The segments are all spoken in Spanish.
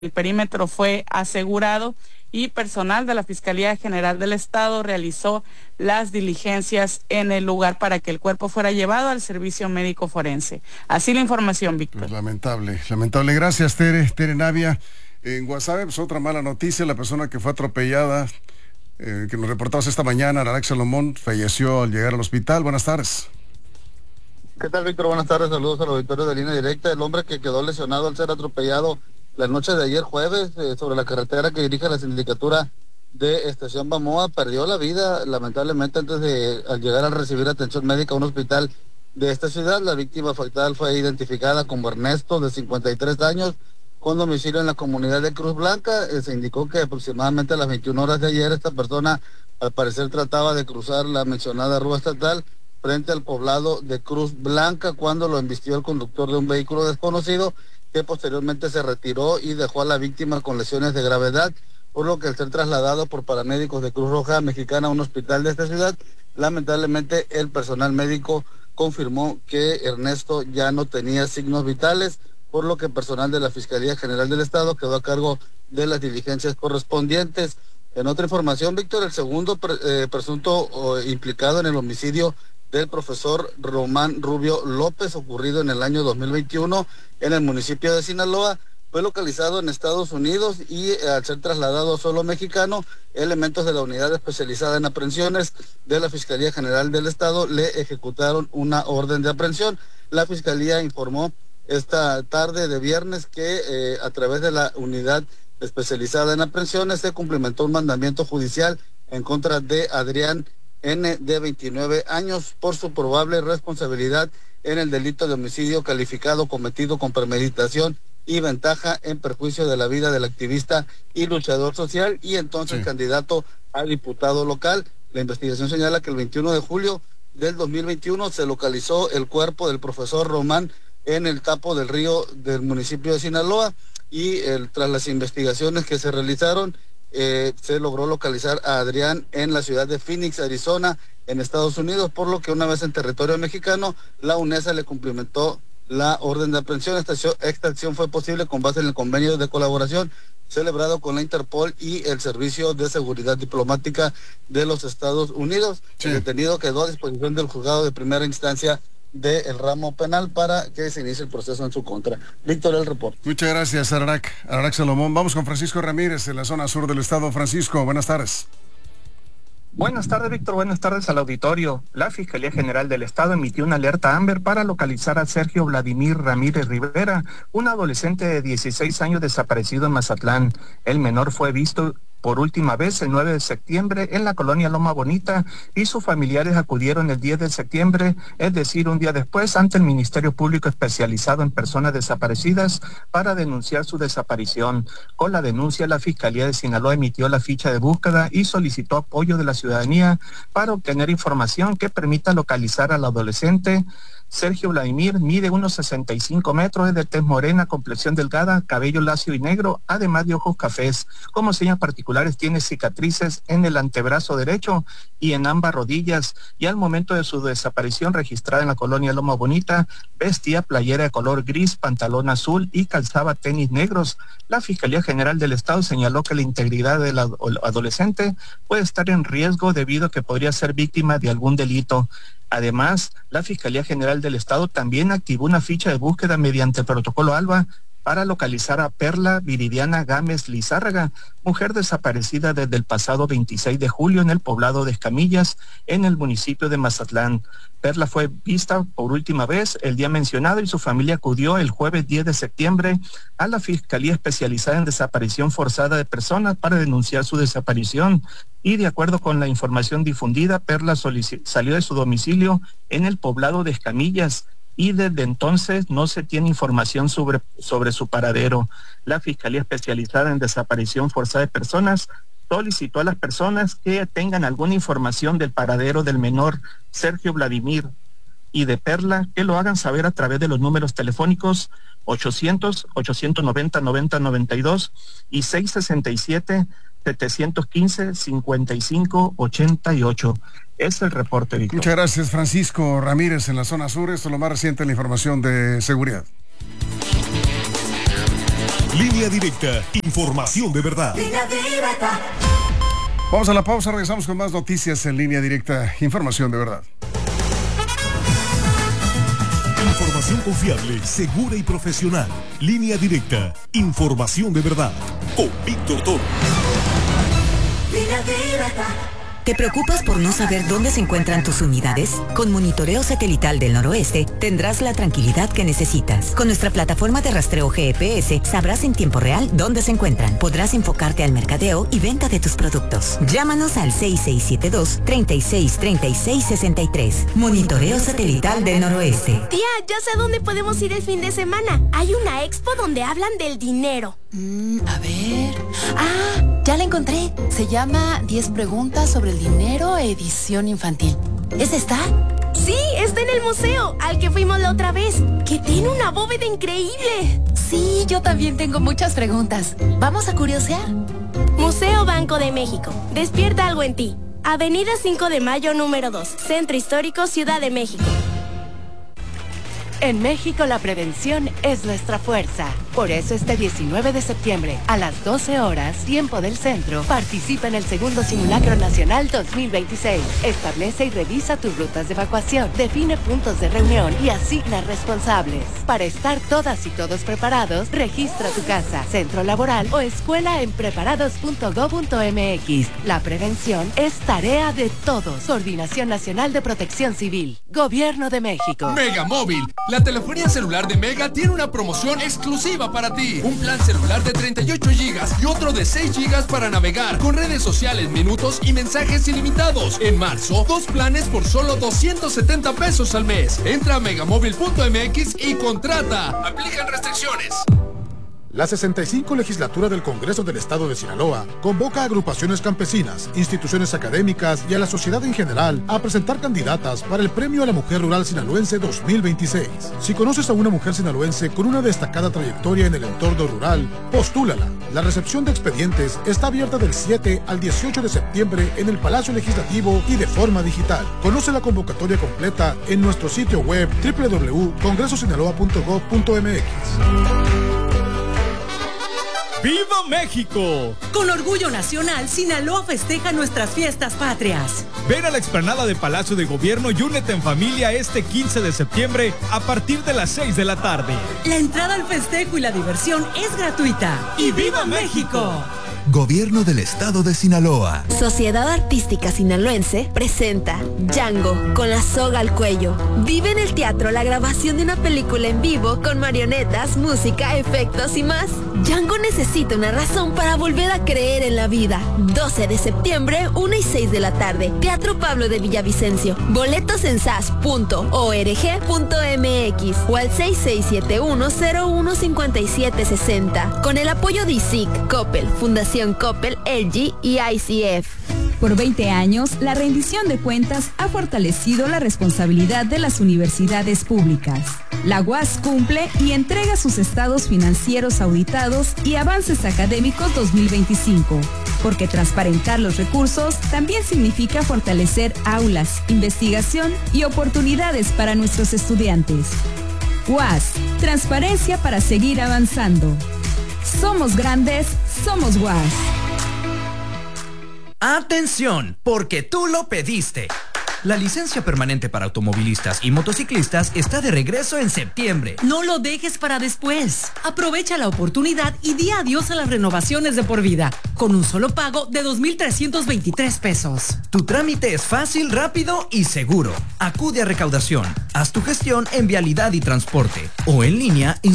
El perímetro fue asegurado y personal de la Fiscalía General del Estado realizó las diligencias en el lugar para que el cuerpo fuera llevado al servicio médico forense. Así la información, Víctor. Pues lamentable. Gracias, Tere Navia. En Guasave, pues otra mala noticia, la persona que fue atropellada, que nos reportamos esta mañana, Ararak Salomón, falleció al llegar al hospital. Buenas tardes. ¿Qué tal, Víctor? Buenas tardes, saludos al auditorio de Línea Directa. El hombre que quedó lesionado al ser atropellado la noche de ayer jueves sobre la carretera que dirige la sindicatura de Estación Bamoa perdió la vida lamentablemente al llegar a recibir atención médica a un hospital de esta ciudad. La víctima fatal fue identificada como Ernesto, de 53 años, con domicilio en la comunidad de Cruz Blanca. Se indicó que aproximadamente a las 21 horas de ayer esta persona al parecer trataba de cruzar la mencionada rúa estatal frente al poblado de Cruz Blanca cuando lo embistió el conductor de un vehículo desconocido, que posteriormente se retiró y dejó a la víctima con lesiones de gravedad, por lo que al ser trasladado por paramédicos de Cruz Roja Mexicana a un hospital de esta ciudad, lamentablemente el personal médico confirmó que Ernesto ya no tenía signos vitales, por lo que el personal de la Fiscalía General del Estado quedó a cargo de las diligencias correspondientes. En otra información, Víctor, el segundo presunto implicado en el homicidio del profesor Román Rubio López, ocurrido en el año 2021 en el municipio de Sinaloa, fue localizado en Estados Unidos y al ser trasladado a suelo mexicano, elementos de la unidad especializada en aprehensiones de la Fiscalía General del Estado le ejecutaron una orden de aprehensión. La Fiscalía informó esta tarde de viernes que a través de la unidad especializada en aprehensiones se cumplimentó un mandamiento judicial en contra de Adrián N., de 29 años, por su probable responsabilidad en el delito de homicidio calificado cometido con premeditación y ventaja en perjuicio de la vida del activista y luchador social y entonces candidato a diputado local. La investigación señala que el 21 de julio del 2021 se localizó el cuerpo del profesor Román en el Tapo del Río del municipio de Sinaloa y tras las investigaciones que se realizaron, se logró localizar a Adrián en la ciudad de Phoenix, Arizona, en Estados Unidos, por lo que una vez en territorio mexicano, la UNESA le cumplimentó la orden de aprehensión. Esta acción fue posible con base en el convenio de colaboración celebrado con la Interpol y el Servicio de Seguridad Diplomática de los Estados Unidos. El detenido quedó a disposición del juzgado de primera instancia del ramo penal para que se inicie el proceso en su contra. Víctor, el reporte. Muchas gracias, Ararak Salomón. Vamos con Francisco Ramírez en la zona sur del estado. Francisco, buenas tardes. Buenas tardes, Víctor. Buenas tardes al auditorio. La Fiscalía General del Estado emitió una alerta Amber para localizar a Sergio Vladimir Ramírez Rivera, un adolescente de 16 años desaparecido en Mazatlán. El menor fue visto por última vez el 9 de septiembre en la colonia Loma Bonita y sus familiares acudieron el 10 de septiembre, es decir, un día después, ante el Ministerio Público especializado en personas desaparecidas para denunciar su desaparición. Con la denuncia, la Fiscalía de Sinaloa emitió la ficha de búsqueda y solicitó apoyo de la ciudadanía para obtener información que permita localizar al adolescente. Sergio Vladimir mide unos 65 metros, es de tez morena, complexión delgada, cabello lacio y negro, además de ojos cafés. Como señas particulares, tiene cicatrices en el antebrazo derecho y en ambas rodillas, y al momento de su desaparición registrada en la colonia Loma Bonita, vestía playera de color gris, pantalón azul y calzaba tenis negros. La Fiscalía General del Estado señaló que la integridad del adolescente puede estar en riesgo debido a que podría ser víctima de algún delito. Además, la Fiscalía General del Estado también activó una ficha de búsqueda mediante el protocolo ALBA para localizar a Perla Viridiana Gámez Lizárraga, mujer desaparecida desde el pasado 26 de julio en el poblado de Escamillas, en el municipio de Mazatlán. Perla fue vista por última vez el día mencionado y su familia acudió el jueves 10 de septiembre a la Fiscalía Especializada en Desaparición Forzada de Personas para denunciar su desaparición. Y de acuerdo con la información difundida, Perla salió de su domicilio en el poblado de Escamillas y desde entonces no se tiene información sobre su paradero. La Fiscalía Especializada en Desaparición Forzada de Personas solicitó a las personas que tengan alguna información del paradero del menor Sergio Vladimir y de Perla que lo hagan saber a través de los números telefónicos 800-890-9092 y 667-715-5588. Es el reporte, Víctor. Muchas gracias, Francisco Ramírez, en la zona sur. Esto es lo más reciente en la información de seguridad. Línea Directa, información de verdad. Línea Directa. Vamos a la pausa, regresamos con más noticias en Línea Directa, información de verdad. Información confiable, segura y profesional. Línea Directa, información de verdad. Con Víctor Toro. Línea Directa. ¿Te preocupas por no saber dónde se encuentran tus unidades? Con Monitoreo Satelital del Noroeste tendrás la tranquilidad que necesitas. Con nuestra plataforma de rastreo GPS sabrás en tiempo real dónde se encuentran. Podrás enfocarte al mercadeo y venta de tus productos. Llámanos al 6672-363663. Monitoreo Satelital del Noroeste. Tía, ya sé a dónde podemos ir el fin de semana. Hay una expo donde hablan del dinero. A ver... ¡Ah! Ya la encontré. Se llama 10 preguntas sobre el dinero, edición infantil. ¿Es esta? Sí, está en el museo, al que fuimos la otra vez, que tiene una bóveda increíble. Sí, yo también tengo muchas preguntas. ¿Vamos a curiosear? Museo Banco de México. Despierta algo en ti. Avenida 5 de Mayo, número 2. Centro Histórico, Ciudad de México. En México la prevención es nuestra fuerza. Por eso este 19 de septiembre, a las 12 horas, tiempo del centro, participa en el segundo Simulacro Nacional 2026. Establece y revisa tus rutas de evacuación, define puntos de reunión y asigna responsables. Para estar todas y todos preparados, registra tu casa, centro laboral o escuela en preparados.go.mx. La prevención es tarea de todos. Coordinación Nacional de Protección Civil. Gobierno de México. Megamóvil. La telefonía celular de Mega tiene una promoción exclusiva para ti. Un plan celular de 38 GB y otro de 6 GB para navegar, con redes sociales, minutos y mensajes ilimitados. En marzo, 2 planes por solo 270 pesos al mes. Entra a megamóvil.mx y contrata. Aplican restricciones. La 65 legislatura del Congreso del Estado de Sinaloa convoca a agrupaciones campesinas, instituciones académicas y a la sociedad en general a presentar candidatas para el Premio a la Mujer Rural Sinaloense 2026. Si conoces a una mujer sinaloense con una destacada trayectoria en el entorno rural, postúlala. La recepción de expedientes está abierta del 7 al 18 de septiembre en el Palacio Legislativo y de forma digital. Conoce la convocatoria completa en nuestro sitio web www.congresosinaloa.gov.mx. ¡Viva México! Con orgullo nacional, Sinaloa festeja nuestras fiestas patrias. Ven a la explanada de Palacio de Gobierno y únete en familia este 15 de septiembre a partir de las 6 de la tarde. La entrada al festejo y la diversión es gratuita. ¡Y viva México! Gobierno del Estado de Sinaloa. Sociedad Artística Sinaloense presenta Django con la soga al cuello. Vive en el teatro la grabación de una película en vivo con marionetas, música, efectos y más. Django necesita una razón para volver a creer en la vida. 12 de septiembre, 1 y 6 de la tarde. Teatro Pablo de Villavicencio. Boletos en sas.org.mx o al 6671-015760. Con el apoyo de ISIC, Coppel, Fundación Coppel, LG y ICF. Por 20 años, la rendición de cuentas ha fortalecido la responsabilidad de las universidades públicas. La UAS cumple y entrega sus estados financieros auditados y avances académicos 2025, porque transparentar los recursos también significa fortalecer aulas, investigación y oportunidades para nuestros estudiantes. UAS, transparencia para seguir avanzando. Somos grandes, somos UAS. ¡Atención! Porque tú lo pediste. La licencia permanente para automovilistas y motociclistas está de regreso en septiembre. No lo dejes para después. Aprovecha la oportunidad y di adiós a las renovaciones de por vida, con un solo pago de 2,323 pesos. Tu trámite es fácil, rápido y seguro. Acude a recaudación. Haz tu gestión en Vialidad y Transporte o en línea en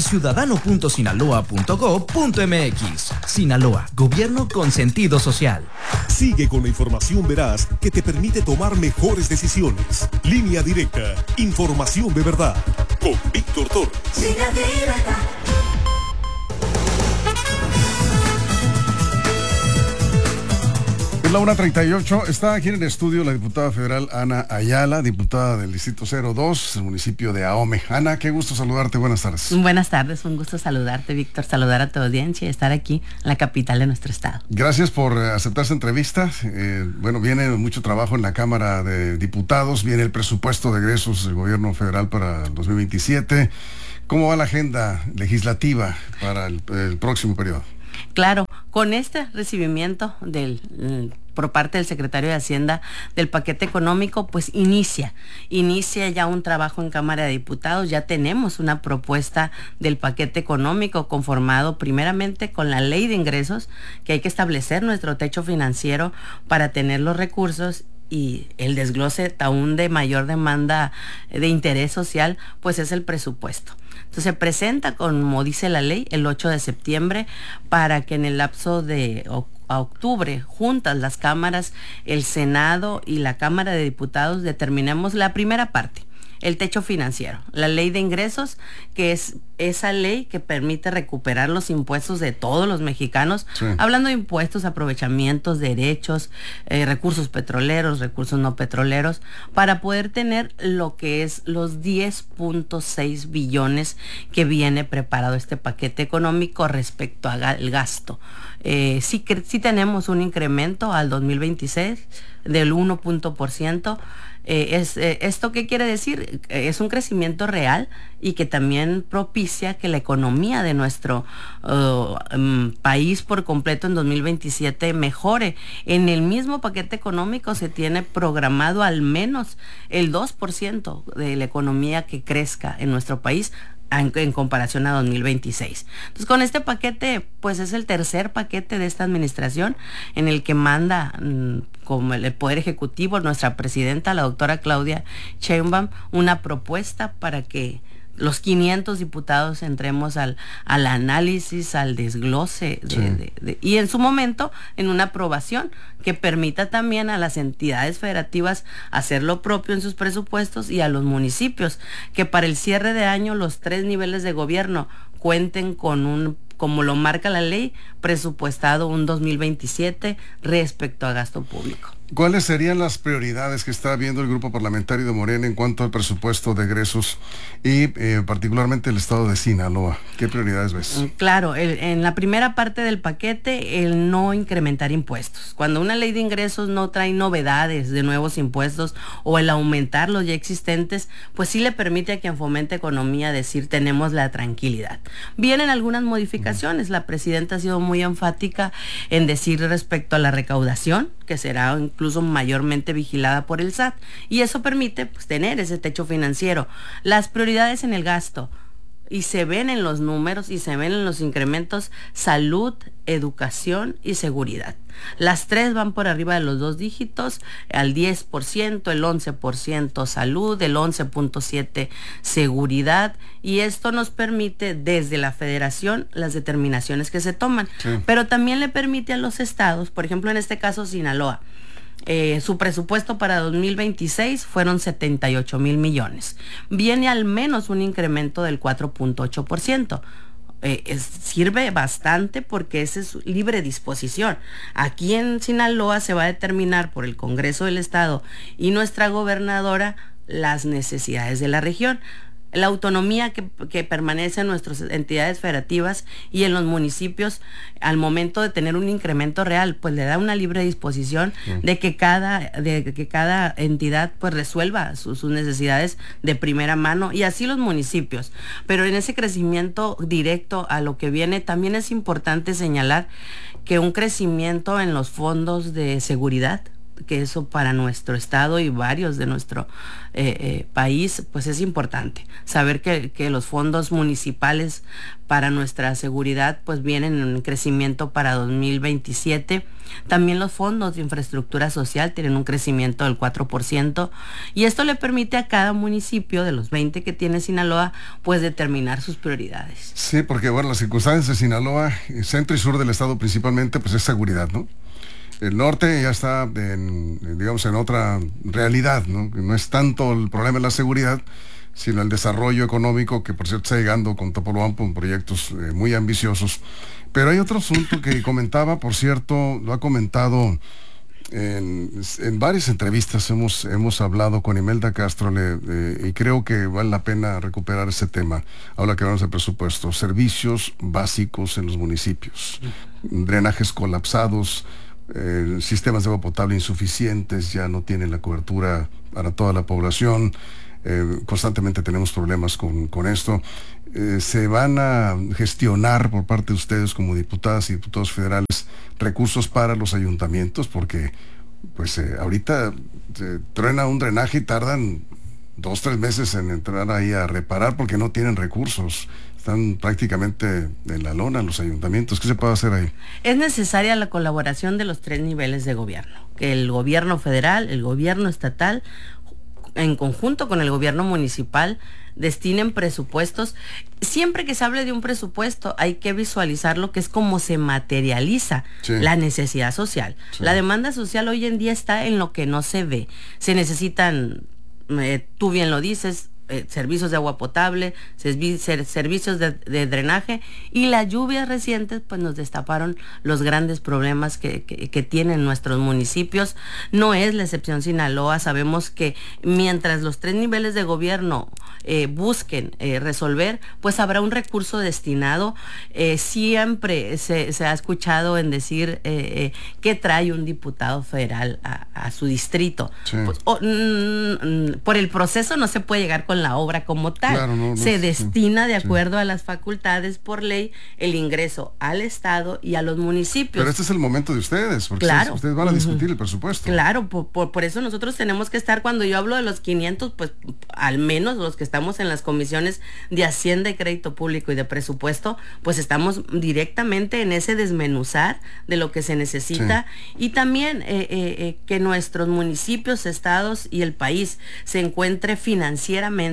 ciudadano.sinaloa.gov.mx. Sinaloa, gobierno con sentido social. Sigue con la información veraz que te permite tomar mejores decisiones. Línea Directa, información de verdad. Con Víctor Torres. Línea Directa. Es la 1:38. Está aquí en el estudio la diputada federal Ana Ayala, diputada del Distrito 02, del municipio de Ahome. Ana, qué gusto saludarte. Buenas tardes. Buenas tardes, un gusto saludarte, Víctor, saludar a tu audiencia y estar aquí en la capital de nuestro estado. Gracias por aceptar esta entrevista. Bueno, viene mucho trabajo en la Cámara de Diputados, viene el presupuesto de egresos del gobierno federal para el 2027. ¿Cómo va la agenda legislativa para el próximo periodo? Claro, con este recibimiento por parte del secretario de Hacienda del paquete económico, pues inicia ya un trabajo en Cámara de Diputados. Ya tenemos una propuesta del paquete económico conformado primeramente con la ley de ingresos, que hay que establecer nuestro techo financiero para tener los recursos, y el desglose aún de mayor demanda de interés social, pues es el presupuesto. Entonces se presenta, como dice la ley, el 8 de septiembre para que en el lapso de octubre, juntas las cámaras, el Senado y la Cámara de Diputados, determinemos la primera parte, el techo financiero, la ley de ingresos, que es esa ley que permite recuperar los impuestos de todos los mexicanos, sí. Hablando de impuestos, aprovechamientos, derechos, recursos petroleros, recursos no petroleros, para poder tener lo que es los 10.6 billones que viene preparado este paquete económico respecto al gasto. Sí tenemos un incremento al 2026 del 1%. ¿Esto qué quiere decir? Es un crecimiento real y que también propicia que la economía de nuestro país por completo en 2027 mejore. En el mismo paquete económico se tiene programado al menos el 2% de la economía que crezca en nuestro país en comparación a 2026. Entonces, con este paquete, pues es el tercer paquete de esta administración en el que manda como el Poder Ejecutivo, nuestra presidenta, la doctora Claudia Sheinbaum, una propuesta para que los 500 diputados entremos al análisis, al desglose y en su momento en una aprobación que permita también a las entidades federativas hacer lo propio en sus presupuestos, y a los municipios que para el cierre de año los 3 niveles de gobierno cuenten con como lo marca la ley, presupuestado un 2027 respecto a gasto público. ¿Cuáles serían las prioridades que está viendo el grupo parlamentario de Morena en cuanto al presupuesto de egresos y particularmente el estado de Sinaloa? ¿Qué prioridades ves? Claro, en la primera parte del paquete, el no incrementar impuestos. Cuando una ley de ingresos no trae novedades de nuevos impuestos o el aumentar los ya existentes, pues sí le permite a quien fomente economía decir tenemos la tranquilidad. Vienen algunas modificaciones. La presidenta ha sido muy enfática en decir respecto a la recaudación, que será incluso mayormente vigilada por el SAT, y eso permite pues tener ese techo financiero. Las prioridades en el gasto, y se ven en los números y se ven en los incrementos: salud, educación y seguridad. Las 3 van por arriba de los 2 dígitos, al 10%, el 11% salud, el 11.7% seguridad, y esto nos permite desde la federación las determinaciones que se toman, sí. Pero también le permite a los estados, por ejemplo en este caso Sinaloa, su presupuesto para 2026 fueron 78 mil millones. Viene al menos un incremento del 4.8%. Sirve bastante porque esa es libre disposición. Aquí en Sinaloa se va a determinar por el Congreso del Estado y nuestra gobernadora las necesidades de la región. La autonomía que permanece en nuestras entidades federativas y en los municipios al momento de tener un incremento real, pues le da una libre disposición de que cada entidad pues resuelva sus necesidades de primera mano, y así los municipios. Pero en ese crecimiento directo a lo que viene, también es importante señalar que un crecimiento en los fondos de seguridad, que eso para nuestro estado y varios de nuestro país, pues es importante saber que los fondos municipales para nuestra seguridad pues vienen en un crecimiento para 2027. También los fondos de infraestructura social tienen un crecimiento del 4%, y esto le permite a cada municipio de los 20 que tiene Sinaloa pues determinar sus prioridades. Sí, porque bueno, las circunstancias de Sinaloa, centro y sur del estado principalmente, pues es seguridad, ¿no? El norte ya está en otra realidad, ¿no? No es tanto el problema de la seguridad, sino el desarrollo económico, que por cierto está llegando con Topolobampo en proyectos muy ambiciosos. Pero hay otro asunto que comentaba, por cierto, lo ha comentado en varias entrevistas, hemos hablado con Imelda Castro, y creo que vale la pena recuperar ese tema. Ahora que hablamos de presupuesto, servicios básicos en los municipios, drenajes colapsados, sistemas de agua potable insuficientes, ya no tienen la cobertura para toda la población, constantemente tenemos problemas con esto. ¿Se van a gestionar por parte de ustedes como diputadas y diputados federales recursos para los ayuntamientos? Porque pues ahorita truena un drenaje y tardan 2-3 meses en entrar ahí a reparar porque no tienen recursos. Están prácticamente en la lona los ayuntamientos. ¿Qué se puede hacer ahí? Es necesaria la colaboración de los 3 niveles de gobierno, que el gobierno federal, el gobierno estatal, en conjunto con el gobierno municipal, destinen presupuestos. Siempre que se hable de un presupuesto hay que visualizar lo que es cómo se materializa la necesidad social. La demanda social hoy en día está en lo que no se ve. Se necesitan, tú bien lo dices, servicios de agua potable, servicios de drenaje, y las lluvias recientes pues nos destaparon los grandes problemas que tienen nuestros municipios. No es la excepción Sinaloa. Sabemos que mientras los 3 niveles de gobierno busquen resolver, pues habrá un recurso destinado. Siempre se ha escuchado en decir que trae un diputado federal a su distrito. Pues, por el proceso no se puede llegar con la obra como tal. Claro, se destina de acuerdo a las facultades por ley el ingreso al Estado y a los municipios. Pero este es el momento de ustedes, porque ustedes van a discutir el presupuesto. Claro, por eso nosotros tenemos que estar, cuando yo hablo de los 500, pues al menos los que estamos en las comisiones de Hacienda y Crédito Público y de Presupuesto, pues estamos directamente en ese desmenuzar de lo que se necesita, y también que nuestros municipios, estados y el país se encuentre financieramente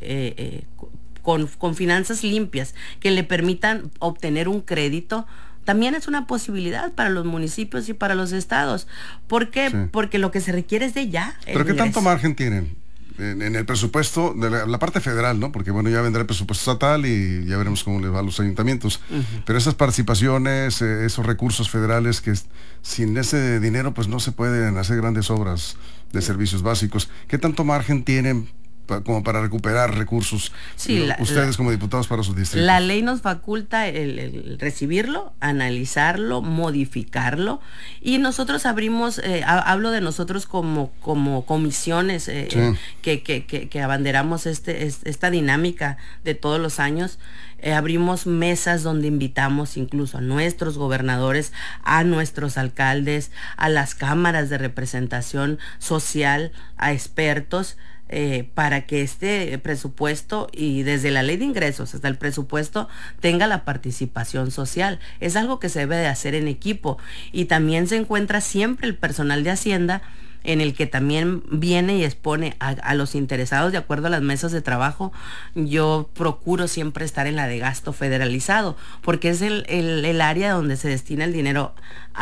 con finanzas limpias que le permitan obtener un crédito. También es una posibilidad para los municipios y para los estados. ¿Por qué? Porque lo que se requiere es de ya. ¿Pero qué tanto margen tienen en el presupuesto de la parte federal, ¿no? Porque bueno, ya vendrá el presupuesto estatal y ya veremos cómo les va a los ayuntamientos. Pero esas participaciones, esos recursos federales, que sin ese dinero pues no se pueden hacer grandes obras de servicios básicos. ¿Qué tanto margen tienen como para recuperar recursos ustedes como diputados para sus distritos? La ley nos faculta el recibirlo, analizarlo, modificarlo, y nosotros abrimos, hablo de nosotros como comisiones que abanderamos esta dinámica de todos los años. Abrimos mesas donde invitamos incluso a nuestros gobernadores, a nuestros alcaldes, a las cámaras de representación social, a expertos, para que este presupuesto, y desde la ley de ingresos hasta el presupuesto, tenga la participación social. Es algo que se debe de hacer en equipo, y también se encuentra siempre el personal de Hacienda, en el que también viene y expone a los interesados de acuerdo a las mesas de trabajo. Yo procuro siempre estar en la de gasto federalizado, porque es el área donde se destina el dinero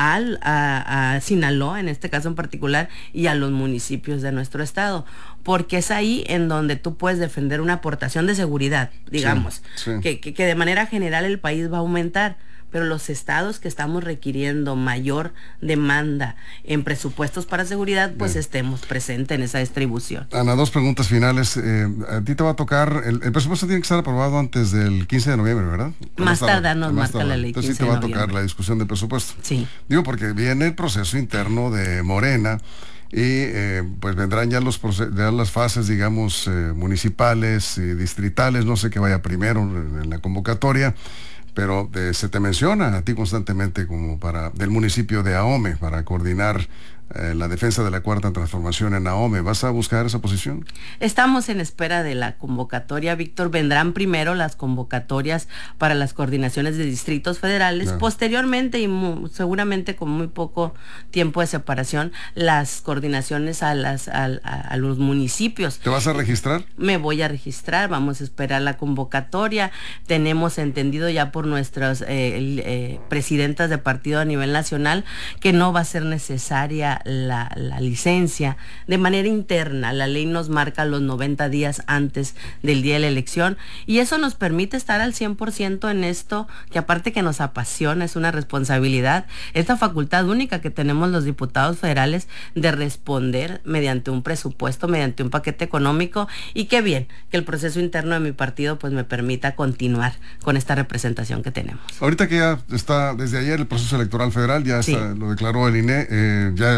a Sinaloa, en este caso en particular, y a los municipios de nuestro estado, porque es ahí en donde tú puedes defender una aportación de seguridad, digamos, que de manera general el país va a aumentar. Pero los estados que estamos requiriendo mayor demanda en presupuestos para seguridad, pues estemos presentes en esa distribución. Ana, 2 preguntas finales. A ti te va a tocar, el presupuesto tiene que estar aprobado antes del 15 de noviembre, ¿verdad? Más tardar nos marca la ley. Entonces sí te va a tocar la discusión del presupuesto. Sí. Digo, porque viene el proceso interno de Morena, y pues vendrán ya las fases, digamos, municipales y distritales. No sé qué vaya primero en la convocatoria, pero se te menciona a ti constantemente como del municipio de Ahome, para coordinar la defensa de la Cuarta Transformación en Ahome. ¿Vas a buscar esa posición? Estamos en espera de la convocatoria, Víctor. Vendrán primero las convocatorias para las coordinaciones de distritos federales, posteriormente, y seguramente con muy poco tiempo de separación, las coordinaciones a los municipios. ¿Te vas a registrar? Me voy a registrar, vamos a esperar la convocatoria. Tenemos entendido ya por nuestras presidentas de partido a nivel nacional que no va a ser necesaria la licencia de manera interna. La ley nos marca los 90 días antes del día de la elección, y eso nos permite estar al 100% en esto, que aparte que nos apasiona, es una responsabilidad, esta facultad única que tenemos los diputados federales de responder mediante un presupuesto, mediante un paquete económico, y qué bien que el proceso interno de mi partido pues me permita continuar con esta representación que tenemos. Ahorita que ya está desde ayer el proceso electoral federal, ya lo declaró el INE, ya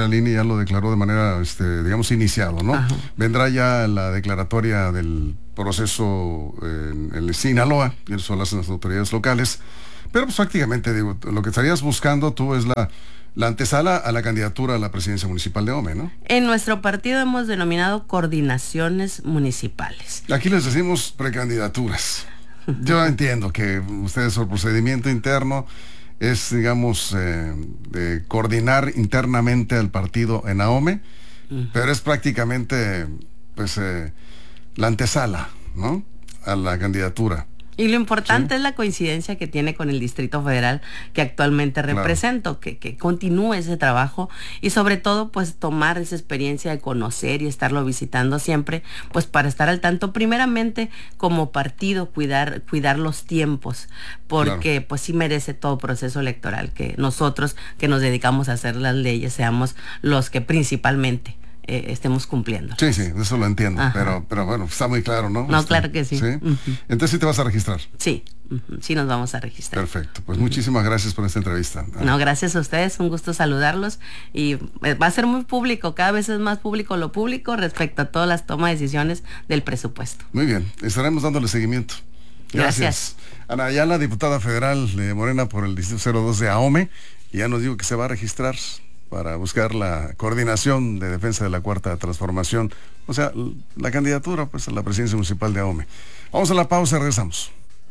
el INE ya lo declaró de manera, digamos, iniciado, ¿no? Ajá. Vendrá ya la declaratoria del proceso en el Sinaloa, y eso lo hacen las autoridades locales, pero pues prácticamente, digo, lo que estarías buscando tú es la antesala a la candidatura a la presidencia municipal de AOME, ¿no? En nuestro partido hemos denominado coordinaciones municipales. Aquí les decimos precandidaturas. Yo entiendo que ustedes, por procedimiento interno, es, digamos, de coordinar internamente al partido en AOME, pero es prácticamente, pues, la antesala, ¿no?, a la candidatura. Y lo importante es la coincidencia que tiene con el Distrito Federal que actualmente represento, que continúe ese trabajo y sobre todo pues tomar esa experiencia de conocer y estarlo visitando siempre, pues para estar al tanto, primeramente como partido, cuidar los tiempos, porque pues sí merece todo proceso electoral que nosotros que nos dedicamos a hacer las leyes seamos los que principalmente estemos cumpliendo. Sí, eso lo entiendo, pero bueno, está muy claro, ¿no? No, claro que sí. Entonces sí te vas a registrar. Sí, sí nos vamos a registrar. Perfecto, pues muchísimas gracias por esta entrevista. No, gracias a ustedes, un gusto saludarlos y va a ser muy público, cada vez es más público lo público respecto a todas las tomas de decisiones del presupuesto. Muy bien, estaremos dándole seguimiento. Gracias. Ana Ayala, diputada federal de Morena por el Distrito 02 de AOME, y ya nos dijo que se va a registrar para buscar la coordinación de defensa de la Cuarta Transformación, o sea, la candidatura pues a la presidencia municipal de AOME. Vamos a la pausa, regresamos.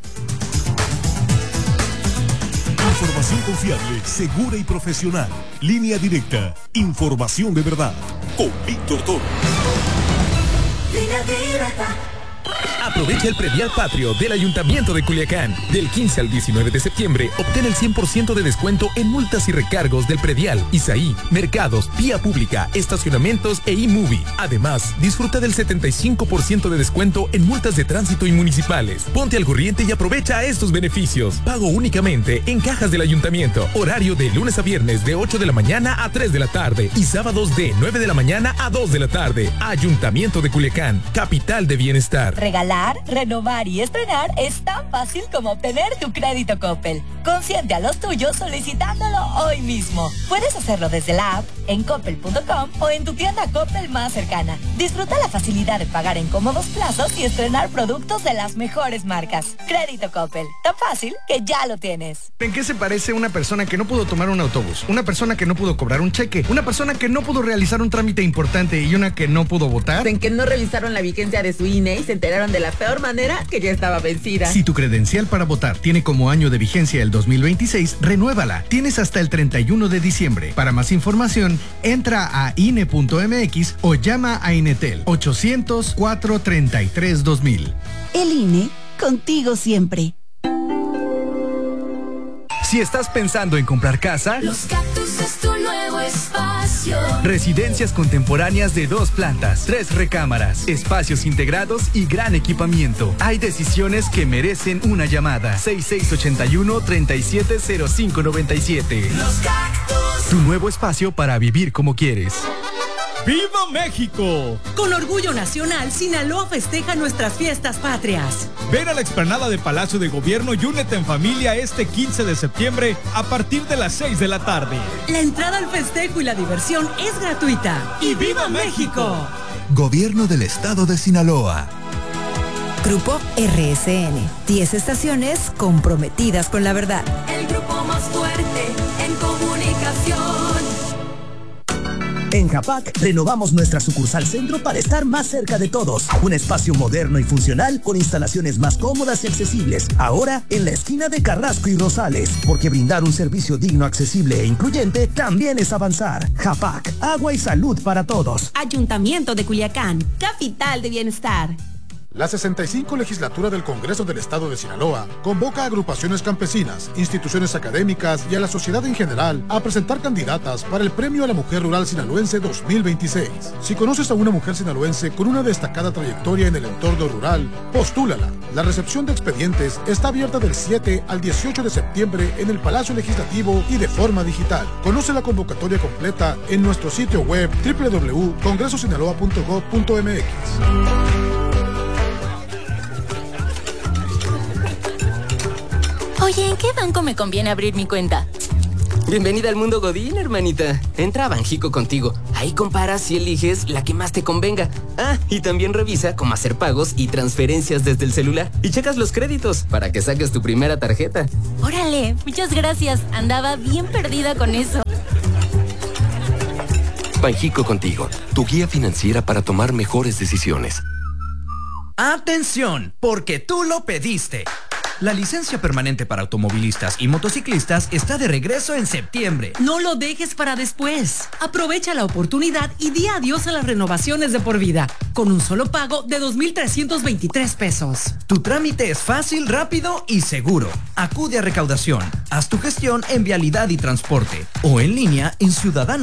Información confiable, segura y profesional. Línea directa. Información de verdad. Con Víctor Toro. Línea directa. Aprovecha el predial patrio del Ayuntamiento de Culiacán. Del 15 al 19 de septiembre, obtén el 100% de descuento en multas y recargos del predial, ISAI, mercados, vía pública, estacionamientos e eMovie. Además, disfruta del 75% de descuento en multas de tránsito y municipales. Ponte al corriente y aprovecha estos beneficios. Pago únicamente en cajas del Ayuntamiento. Horario de lunes a viernes de 8 de la mañana a 3 de la tarde y sábados de 9 de la mañana a 2 de la tarde. Ayuntamiento de Culiacán, capital de bienestar. Regalar, renovar y estrenar es tan fácil como obtener tu crédito Coppel. Consiente a los tuyos solicitándolo hoy mismo. Puedes hacerlo desde la app, en coppel.com o en tu tienda Coppel más cercana. Disfruta la facilidad de pagar en cómodos plazos y estrenar productos de las mejores marcas. Crédito Coppel, tan fácil que ya lo tienes. ¿En qué se parece una persona que no pudo tomar un autobús? Una persona que no pudo cobrar un cheque, una persona que no pudo realizar un trámite importante y una que no pudo votar. En que no revisaron la vigencia de su INE y se enteraron de la peor manera que ya estaba vencida. Si tu credencial para votar tiene como año de vigencia el 2026, renuévala. Tienes hasta el 31 de diciembre. Para más información, entra a INE.mx o llama a Inetel 800-433-2000. El INE, contigo siempre. Si estás pensando en comprar casa, Los Cactus es tu nuevo espacio. Residencias contemporáneas de 2 plantas, 3 recámaras, espacios integrados y gran equipamiento. Hay decisiones que merecen una llamada. 6681-370597. Los Cactus. Tu nuevo espacio para vivir como quieres. ¡Viva México! Con orgullo nacional, Sinaloa festeja nuestras fiestas patrias. Ven a la explanada de Palacio de Gobierno y únete en familia este 15 de septiembre a partir de las 6 de la tarde. La entrada al festejo y la diversión es gratuita. ¡Y viva México! Gobierno del Estado de Sinaloa. Grupo RSN. 10 estaciones comprometidas con la verdad. El grupo más fuerte en comunicación. En Japac renovamos nuestra sucursal centro para estar más cerca de todos. Un espacio moderno y funcional con instalaciones más cómodas y accesibles. Ahora en la esquina de Carrasco y Rosales. Porque brindar un servicio digno, accesible e incluyente también es avanzar. Japac, agua y salud para todos. Ayuntamiento de Culiacán, capital de bienestar. La 65 legislatura del Congreso del Estado de Sinaloa convoca a agrupaciones campesinas, instituciones académicas y a la sociedad en general a presentar candidatas para el Premio a la Mujer Rural Sinaloense 2026. Si conoces a una mujer sinaloense con una destacada trayectoria en el entorno rural, postúlala. La recepción de expedientes está abierta del 7 al 18 de septiembre en el Palacio Legislativo y de forma digital. Conoce la convocatoria completa en nuestro sitio web www.congresosinaloa.gov.mx. Oye, ¿en qué banco me conviene abrir mi cuenta? Bienvenida al mundo Godín, hermanita. Entra a Banjico Contigo. Ahí comparas y eliges la que más te convenga. Ah, y también revisa cómo hacer pagos y transferencias desde el celular. Y checas los créditos para que saques tu primera tarjeta. Órale, muchas gracias. Andaba bien perdida con eso. Banjico Contigo, tu guía financiera para tomar mejores decisiones. ¡Atención! Porque tú lo pediste. La licencia permanente para automovilistas y motociclistas está de regreso en septiembre. No lo dejes para después. Aprovecha la oportunidad y di adiós a las renovaciones de por vida, con un solo pago de 2,323 pesos. Tu trámite es fácil, rápido y seguro. Acude a recaudación, haz tu gestión en Vialidad y Transporte o en línea en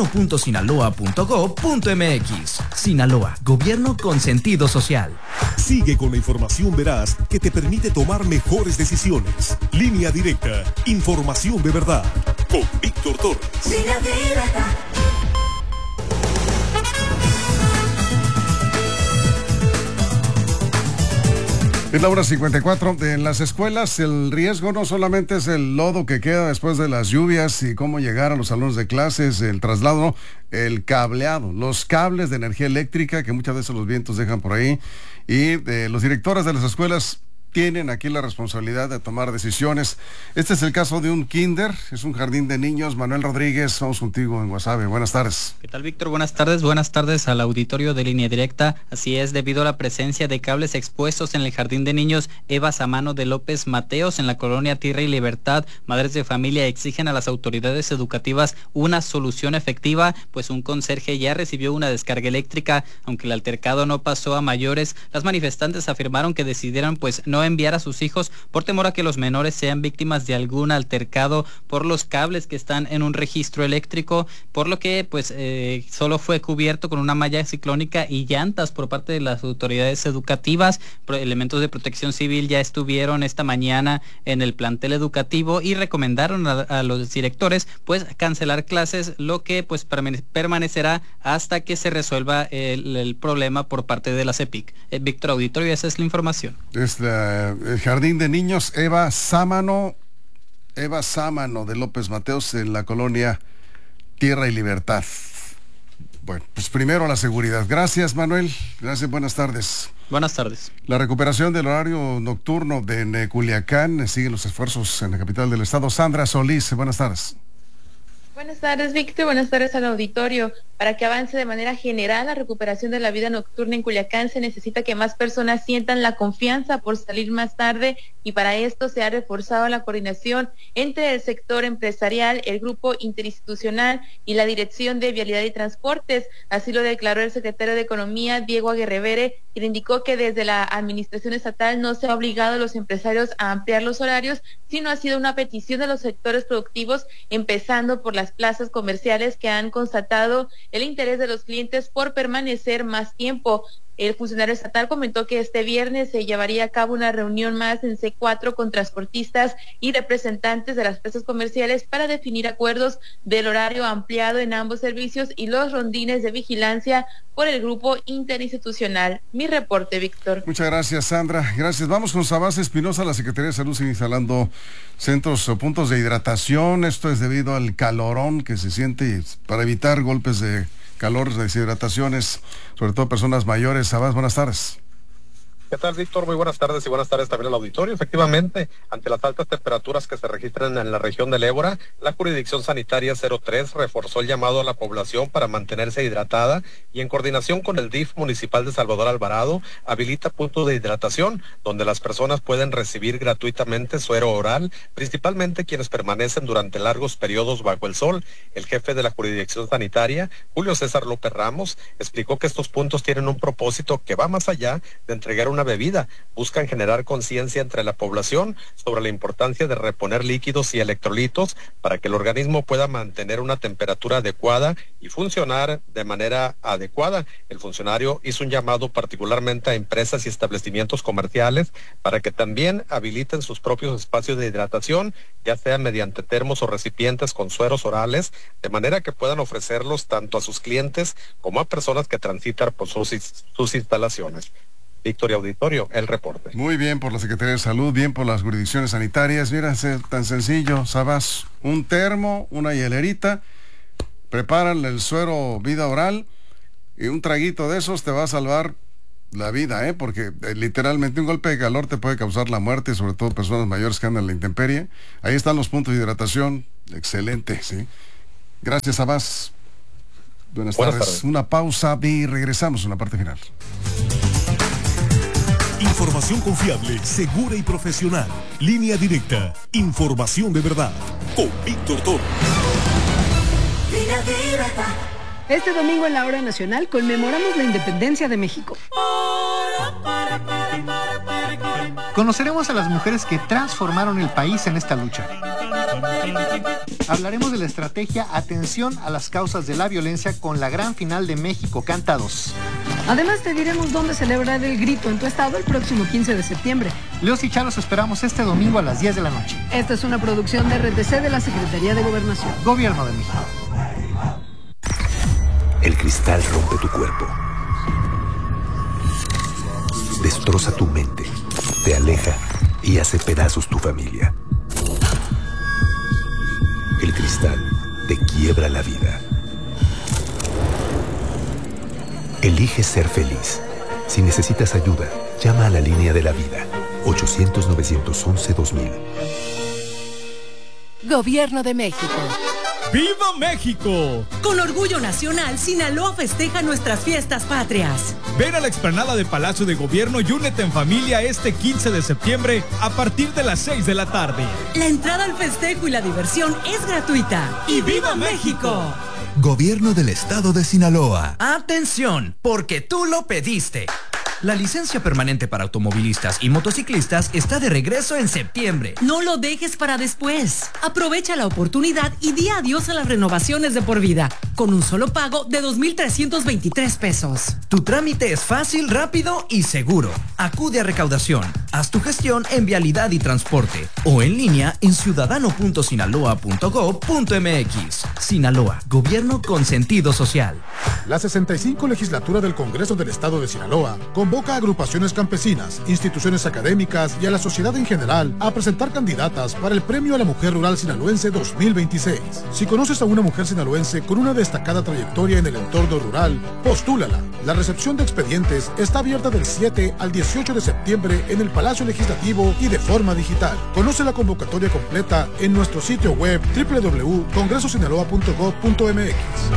ciudadano.sinaloa.gov.mx. Sinaloa, gobierno con sentido social. Sigue con la información veraz que te permite tomar mejores decisiones. Línea Directa, información de verdad, con Víctor Torres. Línea Directa. Es la hora 54. En las escuelas el riesgo no solamente es el lodo que queda después de las lluvias y cómo llegar a los salones de clases, el traslado, no, el cableado, los cables de energía eléctrica que muchas veces los vientos dejan por ahí. Y los directores de las escuelas tienen aquí la responsabilidad de tomar decisiones. Este es el caso de un kinder, es un jardín de niños. Manuel Rodríguez, vamos contigo en Guasave. Buenas tardes. ¿Qué tal, Víctor? Buenas tardes al auditorio de Línea Directa. Así es, debido a la presencia de cables expuestos en el jardín de niños Eva Samano de López Mateos en la colonia Tierra y Libertad, madres de familia exigen a las autoridades educativas una solución efectiva, pues un conserje ya recibió una descarga eléctrica. Aunque el altercado no pasó a mayores, las manifestantes afirmaron que decidieron pues no enviar a sus hijos por temor a que los menores sean víctimas de algún altercado por los cables que están en un registro eléctrico, por lo que pues solo fue cubierto con una malla ciclónica y llantas por parte de las autoridades educativas. Elementos de protección civil ya estuvieron esta mañana en el plantel educativo y recomendaron a los directores pues cancelar clases, lo que pues permanecerá hasta que se resuelva el problema por parte de la CEPIC. Víctor, auditorio, esa es la información. El jardín de niños Eva Samano de López Mateos en la colonia Tierra y Libertad. Bueno, pues primero la seguridad. Gracias, Manuel. Gracias, buenas tardes. Buenas tardes. La recuperación del horario nocturno de Culiacán, siguen los esfuerzos en la capital del estado. Sandra Solís, buenas tardes. Buenas tardes, Víctor. Buenas tardes al auditorio. Para que avance de manera general la recuperación de la vida nocturna en Culiacán, se necesita que más personas sientan la confianza por salir más tarde, y para esto se ha reforzado la coordinación entre el sector empresarial, el grupo interinstitucional y la Dirección de Vialidad y Transportes. Así lo declaró el secretario de Economía, Diego Aguirre, quien indicó que desde la administración estatal no se ha obligado a los empresarios a ampliar los horarios, sino ha sido una petición de los sectores productivos, empezando por las plazas comerciales, que han constatado el interés de los clientes por permanecer más tiempo. El funcionario estatal comentó que este viernes se llevaría a cabo una reunión más en C4 con transportistas y representantes de las plazas comerciales para definir acuerdos del horario ampliado en ambos servicios y los rondines de vigilancia por el grupo interinstitucional. Mi reporte, Víctor. Muchas gracias, Sandra. Gracias. Vamos con Sabás Espinosa. La Secretaría de Salud sigue instalando centros o puntos de hidratación. Esto es debido al calorón que se siente, para evitar golpes de calor, deshidrataciones, sobre todo personas mayores. Sabás, buenas tardes. ¿Qué tal, Víctor? Muy buenas tardes y buenas tardes también al auditorio. Efectivamente, ante las altas temperaturas que se registran en la región del Ébora, la Jurisdicción Sanitaria 03 reforzó el llamado a la población para mantenerse hidratada y en coordinación con el DIF municipal de Salvador Alvarado, habilita puntos de hidratación donde las personas pueden recibir gratuitamente suero oral, principalmente quienes permanecen durante largos periodos bajo el sol. El jefe de la Jurisdicción Sanitaria, Julio César López Ramos, explicó que estos puntos tienen un propósito que va más allá de entregar una bebida. Buscan generar conciencia entre la población sobre la importancia de reponer líquidos y electrolitos para que el organismo pueda mantener una temperatura adecuada y funcionar de manera adecuada. El funcionario hizo un llamado particularmente a empresas y establecimientos comerciales para que también habiliten sus propios espacios de hidratación, ya sea mediante termos o recipientes con sueros orales, de manera que puedan ofrecerlos tanto a sus clientes como a personas que transitan por sus instalaciones. Víctor y Auditorio, el reporte. Muy bien por la Secretaría de Salud, bien por las jurisdicciones sanitarias. Mira, es tan sencillo, Sabas, un termo, una hielerita, preparan el suero vida oral y un traguito de esos te va a salvar la vida, porque literalmente un golpe de calor te puede causar la muerte, sobre todo personas mayores que andan en la intemperie. Ahí están los puntos de hidratación, excelente, ¿sí? Gracias, Sabas. Buenas tardes. Una pausa y regresamos en la parte final. Información confiable, segura y profesional. Línea directa. Información de verdad. Con Víctor Torres. Línea directa. Este domingo en la hora nacional conmemoramos la independencia de México. Conoceremos a las mujeres que transformaron el país en esta lucha. Hablaremos de la estrategia Atención a las causas de la violencia con la gran final de México Canta 2. Además te diremos dónde celebrar el grito en tu estado el próximo 15 de septiembre. Leos y Chalos esperamos este domingo a las 10 de la noche. Esta es una producción de RTC de la Secretaría de Gobernación. Gobierno de México. El cristal rompe tu cuerpo. Destroza tu mente, te aleja y hace pedazos tu familia. El cristal te quiebra la vida. Elige ser feliz. Si necesitas ayuda, llama a la línea de la vida. 800-911-2000. Gobierno de México. ¡Viva México! Con orgullo nacional, Sinaloa festeja nuestras fiestas patrias. Ven a la explanada de Palacio de Gobierno y únete en familia este 15 de septiembre a partir de las 6 de la tarde. La entrada al festejo y la diversión es gratuita. ¡Y viva México! Gobierno del Estado de Sinaloa. ¡Atención! Porque tú lo pediste. La licencia permanente para automovilistas y motociclistas está de regreso en septiembre. No lo dejes para después. Aprovecha la oportunidad y di adiós a las renovaciones de por vida, con un solo pago de 2,323 pesos. Tu trámite es fácil, rápido y seguro. Acude a recaudación. Haz tu gestión en Vialidad y Transporte o en línea en ciudadano.sinaloa.gov.mx. Sinaloa, gobierno con sentido social. La 65 legislatura del Congreso del Estado de Sinaloa convoca a agrupaciones campesinas, instituciones académicas y a la sociedad en general a presentar candidatas para el Premio a la Mujer Rural Sinaloense 2026. Si conoces a una mujer sinaloense con una destacada trayectoria en el entorno rural, postúlala. La recepción de expedientes está abierta del 7 al 18 de septiembre en el Palacio Legislativo y de forma digital. Conoce la convocatoria completa en nuestro sitio web www.congresosinaloa.gov.mx.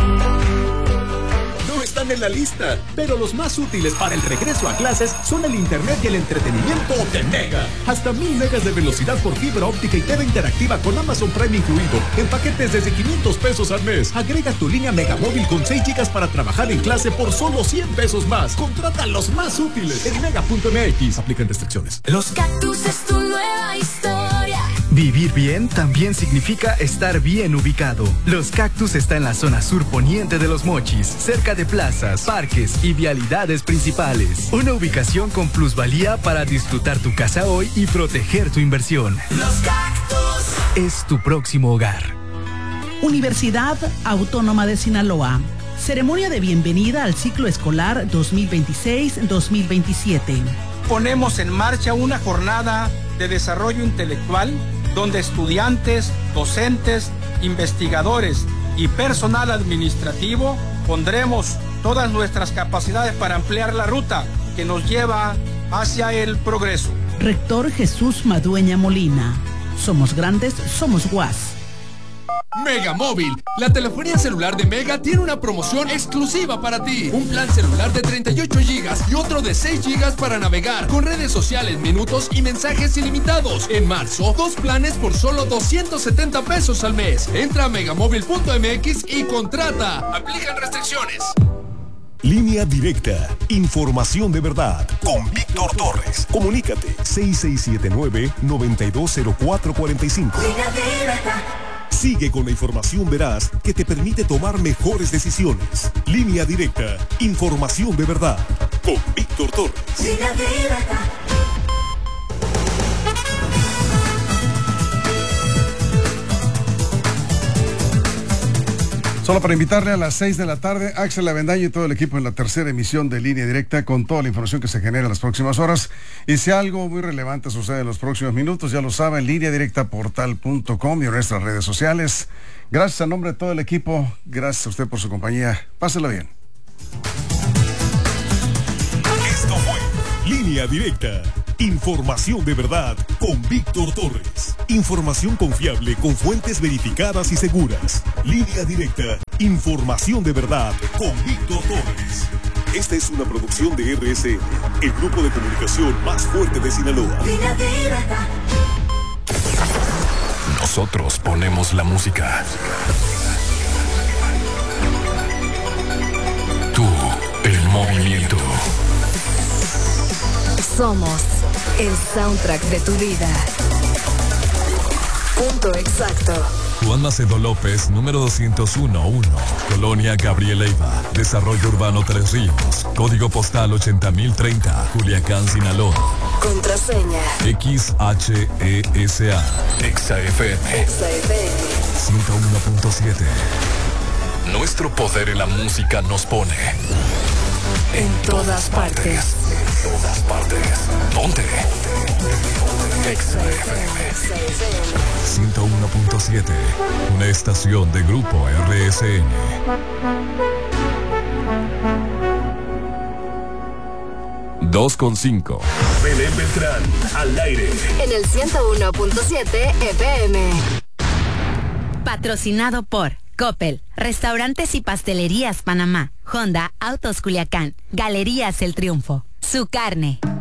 Están en la lista, pero los más útiles para el regreso a clases son el internet y el entretenimiento de Mega. Hasta 1000 megas de velocidad por fibra óptica y TV interactiva con Amazon Prime incluido, en paquetes desde 500 pesos al mes. Agrega tu línea Mega Móvil con 6 gigas para trabajar en clase por solo 100 pesos más. Contrata los más útiles en mega.mx. Aplican restricciones. Los Cactus es tu nueva historia. Vivir bien también significa estar bien ubicado. Los Cactus está en la zona sur poniente de Los Mochis, cerca de plazas, parques y vialidades principales. Una ubicación con plusvalía para disfrutar tu casa hoy y proteger tu inversión. Los Cactus es tu próximo hogar. Universidad Autónoma de Sinaloa. Ceremonia de bienvenida al ciclo escolar 2026-2027. Ponemos en marcha una jornada de desarrollo intelectual donde estudiantes, docentes, investigadores y personal administrativo pondremos todas nuestras capacidades para ampliar la ruta que nos lleva hacia el progreso. Rector Jesús Madueña Molina. Somos grandes, somos UAS. Mega Móvil, la telefonía celular de Mega tiene una promoción exclusiva para ti. Un plan celular de 38 GB y otro de 6 GB para navegar, con redes sociales, minutos y mensajes ilimitados. En marzo, 2 planes por solo 270 pesos al mes. Entra a megamóvil.mx y contrata. Aplican restricciones. Línea directa. Información de verdad. Con Víctor Torres. Comunícate. 6679-920445. Línea directa. Sigue con la información veraz que te permite tomar mejores decisiones. Línea directa. Información de verdad. Con Víctor Torres. Línea directa. Solo para invitarle a las 6 de la tarde, Axel Avendaño y todo el equipo en la tercera emisión de Línea Directa con toda la información que se genera en las próximas horas. Y si algo muy relevante sucede en los próximos minutos, ya lo saben, lineadirectaportal.com y en nuestras redes sociales. Gracias a nombre de todo el equipo, gracias a usted por su compañía. Pásela bien. Esto fue Línea Directa. Información de verdad con Víctor Torres. Información confiable con fuentes verificadas y seguras. Línea Directa. Información de verdad con Víctor Torres. Esta es una producción de RSN, el grupo de comunicación más fuerte de Sinaloa. Línea Directa. Nosotros ponemos la música. Tú, el movimiento. Somos el soundtrack de tu vida. Punto exacto. Juan Macedo López, número 201-1, Colonia Gabriel Leiva, Desarrollo Urbano Tres Ríos, Código Postal 80030, Culiacán, Sinaloa. Contraseña XHESA. XFM 101.7. Nuestro poder en la música nos pone en todas partes. En todas partes. Ponte. XFM 101.7. Una estación de Grupo RSN. Dos con 5. Belén Beltrán, al aire. En el 101.7 FM. Patrocinado por Coppel, Restaurantes y Pastelerías Panamá, Honda, Autos Culiacán, Galerías El Triunfo, Su Carne.